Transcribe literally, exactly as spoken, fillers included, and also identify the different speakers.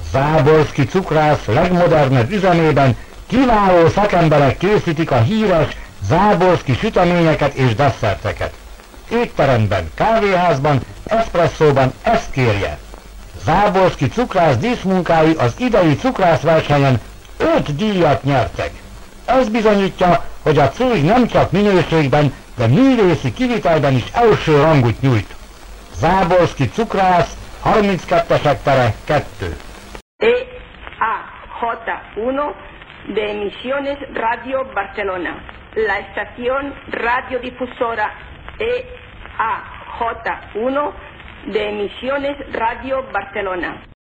Speaker 1: Záborszky cukrász legmodernebb üzemében kiváló szakemberek készítik a híres záborszky süteményeket és desszerteket. Étteremben, kávéházban, eszpresszóban ezt kérje. Záborszky cukrász díszmunkái az idei cukrászversenyen öt díjat nyertek. Ez bizonyítja, hogy a cég nem csak minőségben, de művészi kivitelben is első rangot nyújt. Záborszky cukrász, harminckettesek tere kettő.
Speaker 2: E A J uno de Emisiones Radio Barcelona. La estación radiodifusora E A J uno de Emisiones Radio Barcelona.